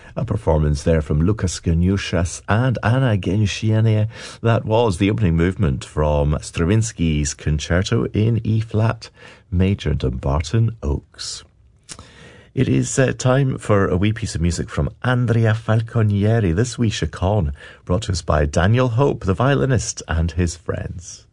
A performance there from Lukas Geniushas and Anna Genshiene. That was the opening movement from Stravinsky's Concerto in E-flat, Major Dumbarton Oaks. It is time for a wee piece of music from Andrea Falconieri, this wee chaconne, brought to us by Daniel Hope, the violinist, and his friends.